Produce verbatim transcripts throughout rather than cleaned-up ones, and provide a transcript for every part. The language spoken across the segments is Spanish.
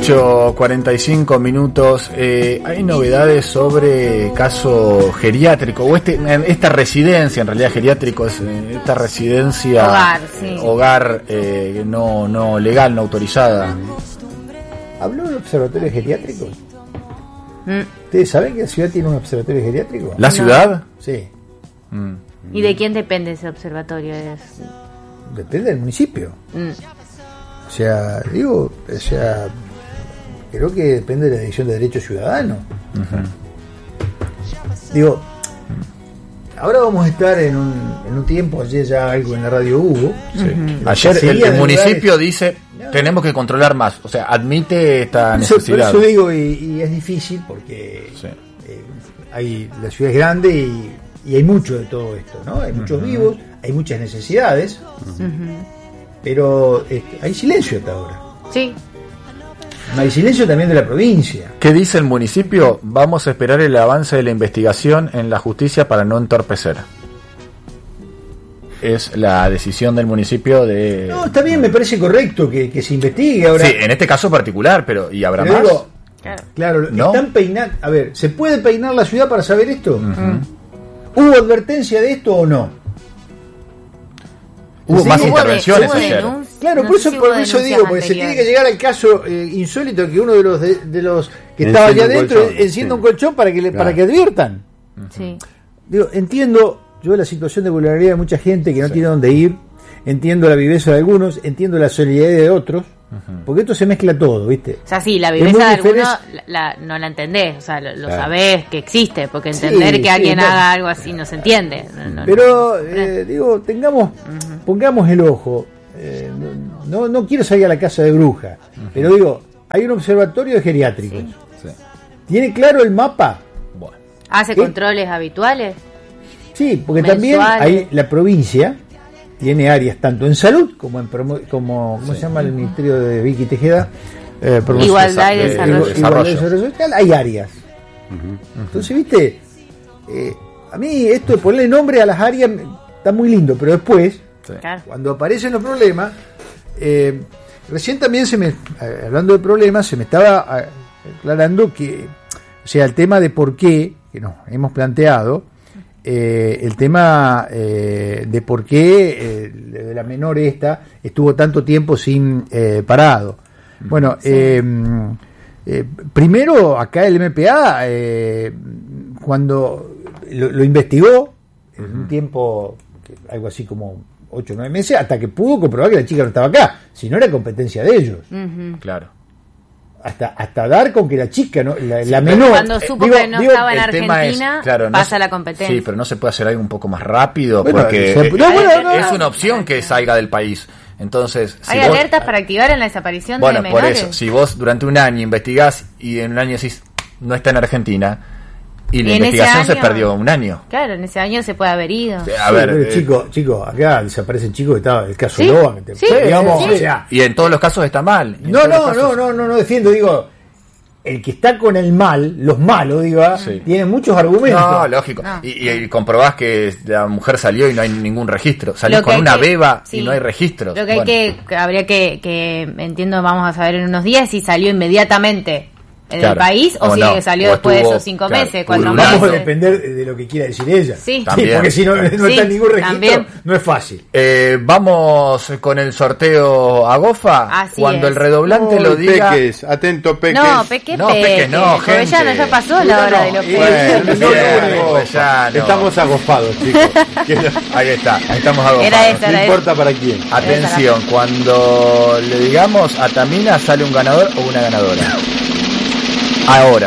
dieciocho cuarenta y cinco minutos. Eh, hay novedades sobre caso geriátrico o este esta residencia, en realidad geriátrico es esta residencia hogar, sí. hogar eh, no no legal, no autorizada. ¿Habló de observatorios geriátricos? Mm. ¿Ustedes saben que la ciudad tiene un observatorio geriátrico? ¿La No. ciudad? Sí. Mm. ¿Y de quién depende ese observatorio? Es... Depende del municipio. Mm. O sea, digo, o sea, creo que depende de la Dirección de Derechos Ciudadanos. Uh-huh. Digo, ahora vamos a estar en un, en un tiempo, ayer ya algo en la radio hubo. Sí. Uh-huh. Ayer el, Sería el de municipio lugares- dice No. tenemos que controlar más, o sea, admite esta Por eso, por necesidad. eso digo, y, y es difícil porque Sí. eh, hay, la ciudad es grande y, y hay mucho de todo esto, ¿no? Hay muchos Uh-huh. vivos, hay muchas necesidades, Ujú. pero este, hay silencio hasta ahora. Sí. Hay silencio también de la provincia. ¿Qué dice el municipio? Vamos a esperar el avance de la investigación en la justicia para no entorpecer. Es la decisión del municipio de... No, está bien, me parece correcto que, que se investigue ahora. Sí, en este caso particular, pero ¿y habrá Pero más? digo, Claro. claro, ¿No? están peinando. A ver, ¿se puede peinar la ciudad para saber esto? Ujú. ¿Hubo advertencia de esto o no? Hubo Sí, más hubo intervenciones hubo ayer. denuncias, Claro, no por sé eso, si por hubo eso denuncias digo, porque se tiene que anteriores. llegar al caso eh, insólito que uno de los de, de los que Encienda estaba allá un adentro colchón, encienda sí. un colchón para que le, para Claro. que adviertan. Sí. Digo, entiendo yo la situación de vulnerabilidad de mucha gente que no tiene dónde ir, entiendo la viveza de algunos, entiendo la solidaridad de otros, porque esto se mezcla todo, ¿viste? O sea, sí, la Es viveza muy de algunos diferente- la, la- no la entendés, o sea, lo, lo Claro. sabés que existe, porque Sí, entender que sí, alguien no. haga algo así no se entiende. No, no, Pero, no. eh, digo, tengamos, pongamos el ojo. Eh, no, no, no quiero salir a la casa de bruja, pero digo, hay un observatorio de geriátricos. Sí. Sí. ¿Tiene claro el mapa? Bueno. ¿Hace ¿Qué? controles habituales? Sí, porque también Mensuales. hay la provincia tiene áreas tanto en salud como en promo- como ¿cómo se llama el ministerio de Vicky Tejeda? Eh, promoción- Igualdad y eh, desarrollo. igualdad y Desarrollo. desarrollo social, hay áreas. Entonces, viste, eh, a mí esto de ponerle nombre a las áreas está muy lindo, pero después, Sí. Claro. cuando aparecen los problemas, eh, recién también se me, eh, hablando de problemas, se me estaba eh, aclarando que, o sea, el tema de por qué, que nos hemos planteado, eh, el tema eh, de por qué eh, de la menor esta estuvo tanto tiempo sin eh, parado. Bueno, eh, eh, primero acá el M P A, eh, cuando lo, lo investigó, en un tiempo, algo así como ocho o nueve meses, hasta que pudo comprobar que la chica no estaba acá, si no era competencia de ellos. Ujú. Claro. Hasta hasta dar con que la chica, no la, la menor... Cuando eh, supo digo- que no digo, estaba en El tema Argentina, es, claro, no pasa se- la competencia. Sí, pero no se puede hacer algo un poco más rápido Bueno, porque se- eh, no, bueno, eh, no, es no. una opción que salga del país. Entonces, si Hay vos- alertas para activar en la desaparición bueno, de por menores. eso, si vos durante un año investigás y en un año decís no está en Argentina y la Y en ese investigación se año- perdió un año. Claro, en ese año se puede haber ido. A Sí, ver, pero, eh, chico, chico, acá desaparecen chicos que estaba el caso Sí, Loa, que te- sí, digamos, sí. o sea, y en todos los casos está mal. En no, todos los no, casos- no, no, no, no defiendo, digo, el que está con el mal, los malos, digo, Sí. tiene muchos argumentos. No, lógico. No. Y, y comprobás que la mujer salió y no hay ningún registro. Salís Lo que con hay una que- beba sí. y no hay registros. Lo que hay Bueno, que, que habría que, que, entiendo, vamos a saber en unos días si salió inmediatamente en Claro. el país o, O si no. salió O después estuvo, de esos cinco claro, meses, cuatro pululando. Vamos a meses. depender de lo que quiera decir ella. Sí. También. porque si no, no Sí, está en ningún registro, también. no es fácil. Eh, vamos con el sorteo a Gofa. Así Cuando es. el redoblante Uy, lo diga. Peques, atento, Peques. No, Peque, No, Peque. Peque no, gente. Ya, no, ya pasó la hora de los Y- peques. Bueno, No, bien, no, pues ya no. Estamos agofados, chicos. Que no- Ahí está, ahí estamos a Gofa. Era esa, no era importa para quién. Atención, cuando le digamos a Tamina sale un ganador o una ganadora. Ahora,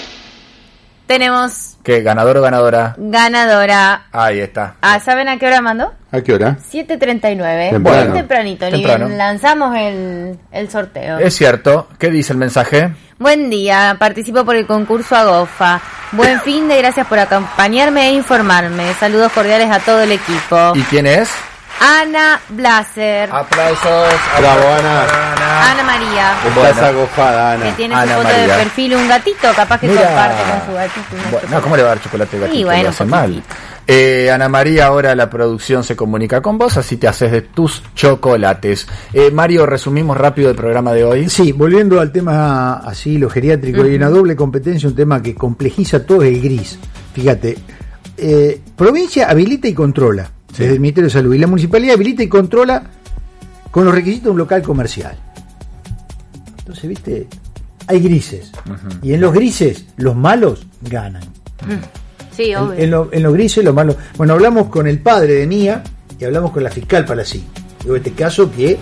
Tenemos ¿qué? ¿Ganador o ganadora? ganadora. Ahí está. Ah, ¿saben a qué hora mandó? ¿A qué hora? siete treinta y nueve. Temprano. Bien tempranito. Ni Temprano. bien lanzamos el, el sorteo. Es cierto. ¿Qué dice el mensaje? Buen día, participo por el concurso Agofa. Buen fin de, gracias por acompañarme e informarme. Saludos cordiales a todo el equipo. ¿Y quién es? Ana Blaser. Aplausos. Bravo, Ana. Ana. Ana. Ana María. Estás Bueno. agofada, Ana. Que tiene Ana su foto María. de perfil un gatito, capaz que Mira. comparte con su gatito. una Bueno, chocolate. no, ¿cómo le va a dar chocolate al gatito? Y bueno, Lo hace un mal. poquitito. Eh, Ana María, ahora la producción se comunica con vos, así te haces de tus chocolates. Eh, Mario, resumimos rápido el programa de hoy. Sí, volviendo al tema así, lo geriátrico, Uh-huh. hay una doble competencia, un tema que complejiza todo, es el gris. Fíjate, eh, provincia habilita y controla, Sí. desde el Ministerio de Salud, y la municipalidad habilita y controla con los requisitos de un local comercial. Entonces, viste, hay grises, Ujú. y en los grises, los malos ganan. Sí, En, obvio. en lo- en los grises, los malos. Bueno, hablamos con el padre de Nia y hablamos con la fiscal Palacín. Digo, este caso que,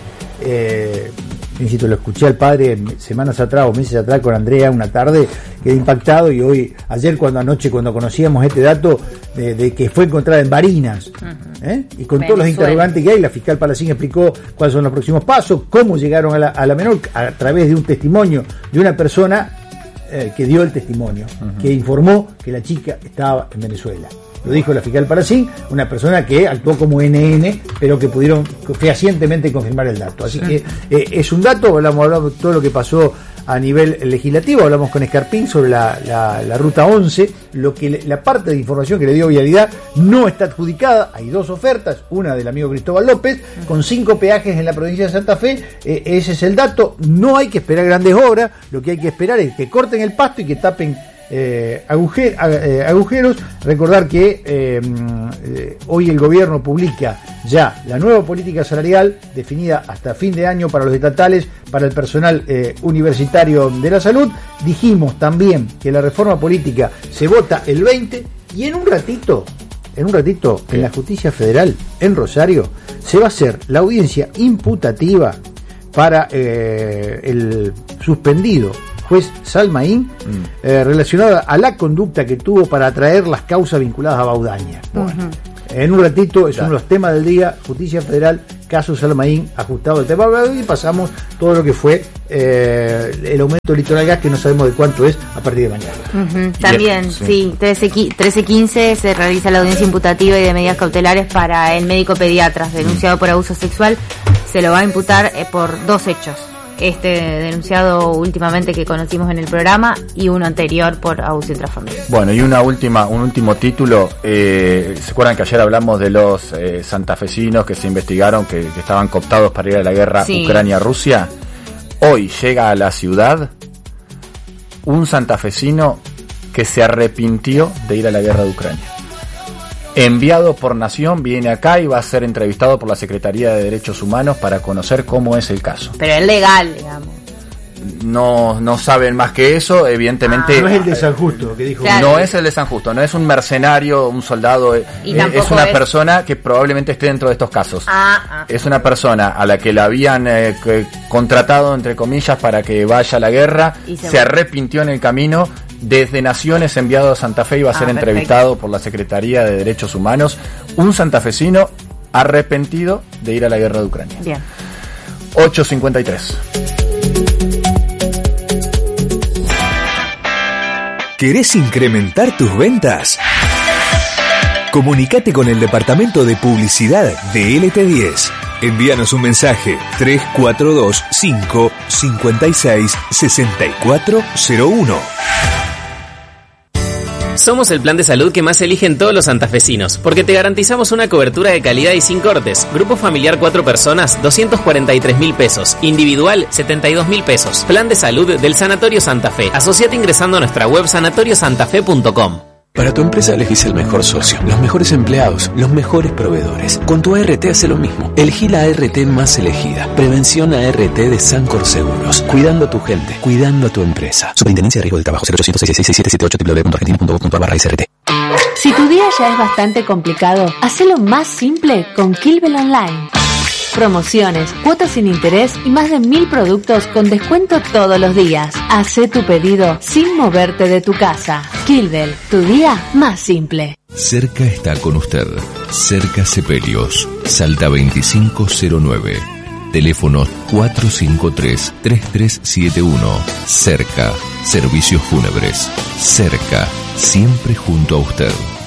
eh, insisto, lo escuché al padre semanas atrás o meses atrás con Andrea una tarde, quedé impactado, y hoy, ayer cuando anoche, cuando conocíamos este dato de, de que fue encontrada en Barinas, ¿eh? Y con todos los Venezuela. interrogantes que hay, la fiscal Palacín explicó cuáles son los próximos pasos, cómo llegaron a la, a la menor a través de un testimonio de una persona eh, que dio el testimonio, uh-huh. que informó que la chica estaba en Venezuela. Lo dijo la fiscal Palacín, una persona que actuó como N N, pero que pudieron fehacientemente confirmar el dato. Así que eh, es un dato, hablamos, hablamos de todo lo que pasó a nivel legislativo, hablamos con Escarpín sobre la, la, la ruta once, lo que le, la parte de información que le dio Vialidad no está adjudicada, hay dos ofertas, una del amigo Cristóbal López, con cinco peajes en la provincia de Santa Fe, eh, ese es el dato, no hay que esperar grandes obras, lo que hay que esperar es que corten el pasto y que tapen Eh, agujer, eh, agujeros. Recordar que eh, eh, hoy el gobierno publica ya la nueva política salarial definida hasta fin de año para los estatales, para el personal eh, universitario de la salud. Dijimos también que la reforma política se vota el veinte, y en un ratito en un ratito en la Justicia Federal en Rosario se va a hacer la audiencia imputativa para eh, el suspendido juez Salmaín, mm. eh, relacionada a la conducta que tuvo para atraer las causas vinculadas a Baudaña. Bueno, uh-huh. En un ratito es claro. uno de los temas del día, Justicia Federal, caso Salmaín, ajustado al tema, y pasamos todo lo que fue eh, el aumento del litoral gas, que no sabemos de cuánto es a partir de mañana. Uh-huh. También, Bien, sí, sí trece quince se realiza la audiencia imputativa y de medidas cautelares para el médico pediatra denunciado mm. por abuso sexual. Se lo va a imputar eh, por dos hechos. Este denunciado últimamente que conocimos en el programa, y uno anterior por abuso intrafamiliar. Bueno, y una última, un último título. Eh, ¿Se acuerdan que ayer hablamos de los eh, santafesinos que se investigaron, que, que estaban cooptados para ir a la guerra sí. Ucrania-Rusia? Hoy llega a la ciudad un santafesino que se arrepintió de ir a la guerra de Ucrania. Enviado por Nación, viene acá y va a ser entrevistado por la Secretaría de Derechos Humanos para conocer cómo es el caso. Pero es legal, digamos. No, no saben más que eso, evidentemente. Ah, no es el de San Justo que dijo. Claro. No es el de San Justo, no es un mercenario, un soldado, eh, es una es... persona que probablemente esté dentro de estos casos. Ah, ah. Es una persona a la que la habían eh, que, contratado, entre comillas, para que vaya a la guerra, se, se arrepintió en el camino. Desde Naciones enviado a Santa Fe y va a ser ah, entrevistado perfecto. por la Secretaría de Derechos Humanos. Un santafesino arrepentido de ir a la guerra de Ucrania. Bien. ocho cincuenta y tres. ¿Querés incrementar tus ventas? Comunicate con el departamento de publicidad de L T diez. Envíanos un mensaje tres cuatro dos cinco cinco seis seis cuatro cero uno. Somos el plan de salud que más eligen todos los santafesinos, porque te garantizamos una cobertura de calidad y sin cortes. Grupo familiar cuatro personas, doscientos cuarenta y tres mil pesos. Individual, setenta y dos mil pesos. Plan de salud del Sanatorio Santa Fe. Asociate ingresando a nuestra web sanatorio santa fe punto com. Para tu empresa elegís el mejor socio, los mejores empleados, los mejores proveedores. Con tu A R T hace lo mismo. Elegí la A R T más elegida. Prevención A R T de Sancor Seguros. Cuidando a tu gente, cuidando a tu empresa. Superintendencia de Riesgo del Trabajo. cero ochocientos seis seis seis siete siete ocho w w w punto argentina punto gov punto ar barra S R T. Si tu día ya es bastante complicado, hacelo más simple con Kilbel Online. Promociones, cuotas sin interés y más de mil productos con descuento todos los días. Hacé tu pedido sin moverte de tu casa. Kilbel, tu día más simple. Cerca está con usted. Cerca Sepelios, Salta veinticinco cero nueve. Teléfono cuatro cinco tres tres tres siete uno. Cerca, servicios fúnebres. Cerca, siempre junto a usted.